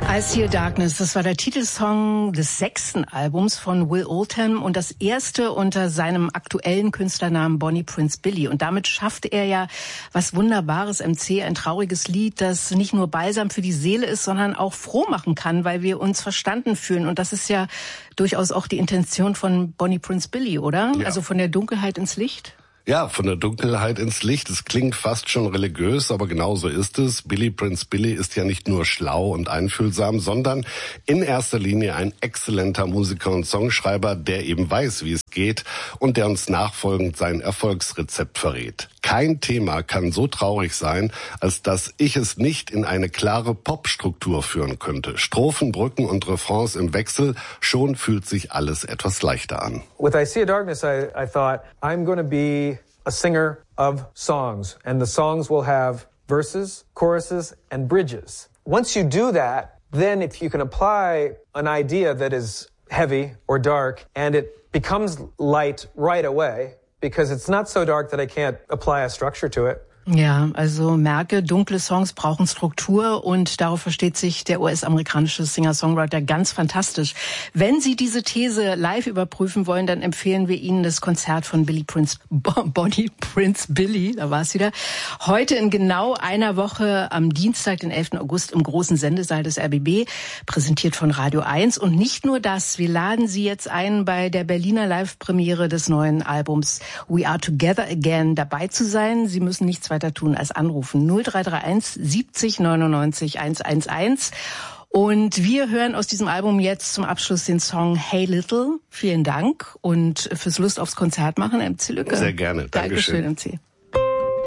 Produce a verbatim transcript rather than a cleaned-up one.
I See a Darkness, das war der Titelsong des sechsten Albums von Will Oldham und das erste unter seinem aktuellen Künstlernamen Bonnie Prince Billy. Und damit schaffte er ja was Wunderbares, M C, ein trauriges Lied, das nicht nur Balsam für die Seele ist, sondern auch froh machen kann, weil wir uns verstanden fühlen. Und das ist ja durchaus auch die Intention von Bonnie Prince Billy, oder? Ja. Also von der Dunkelheit ins Licht? Ja, von der Dunkelheit ins Licht. Es klingt fast schon religiös, aber genau so ist es. Billy Prince Billy ist ja nicht nur schlau und einfühlsam, sondern in erster Linie ein exzellenter Musiker und Songschreiber, der eben weiß, wie es geht und der uns nachfolgend sein Erfolgsrezept verrät. Kein Thema kann so traurig sein, als dass ich es nicht in eine klare Popstruktur führen könnte. Strophen, Brücken und Refrains im Wechsel, schon fühlt sich alles etwas leichter an. With I See a Darkness, I, I thought, I'm going to be a singer of songs, and the songs will have verses, choruses, and bridges. Once you do that, then if you can apply an idea that is heavy or dark, and it becomes light right away, because it's not so dark that I can't apply a structure to it. Ja, also merke, dunkle Songs brauchen Struktur und darauf versteht sich der U S-amerikanische Singer-Songwriter ganz fantastisch. Wenn Sie diese These live überprüfen wollen, dann empfehlen wir Ihnen das Konzert von Billy Prince, Bonnie Prince Billy, da war es wieder, heute in genau einer Woche am Dienstag, den elften August im großen Sendesaal des R B B, präsentiert von Radio eins. Und nicht nur das, wir laden Sie jetzt ein, bei der Berliner Live-Premiere des neuen Albums We Are Together Again dabei zu sein. Sie müssen nichts weiter tun als anrufen. null drei drei eins siebzig neunundneunzig hundertelf. Und wir hören aus diesem Album jetzt zum Abschluss den Song Hey Little. Vielen Dank und fürs Lust aufs Konzert machen, M C Lücke. Sehr gerne. Dankeschön, Dankeschön, M C.